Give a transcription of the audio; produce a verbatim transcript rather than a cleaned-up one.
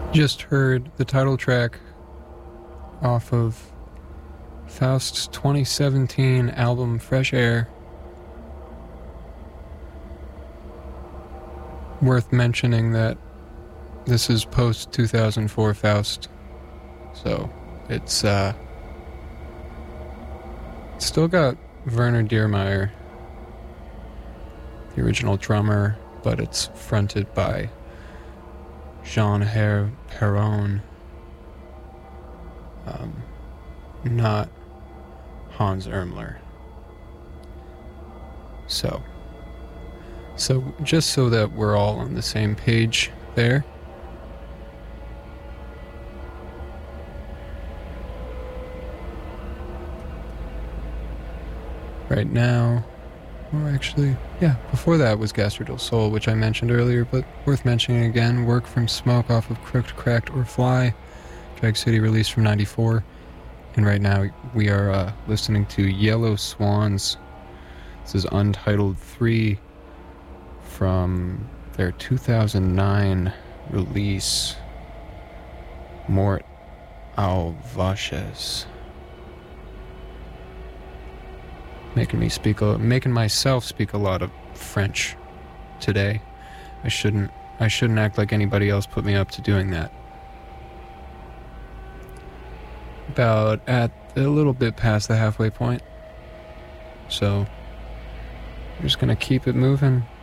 Just heard the title track off of Faust's twenty seventeen album Fresh Air. Worth mentioning that this is post two thousand four Faust, so it's uh, still got Werner Diermeyer, the original drummer, but it's fronted by Jean-Hervé Perron, um, not Hans Ermler. So, so just so that we're all on the same page there. Right now, well, actually, yeah, before that was Gastro del Sol, which I mentioned earlier, but worth mentioning again. Work from Smoke off of Crooked, Cracked, or Fly, Drag City released from ninety-four. And right now we are uh, listening to Yellow Swans. This is Untitled three from their two thousand nine release, Mort aux Vaches. Making me speak, a, making myself speak a lot of French today. I shouldn't, I shouldn't act like anybody else put me up to doing that. About at a little bit past the halfway point. So, I'm just gonna keep it moving.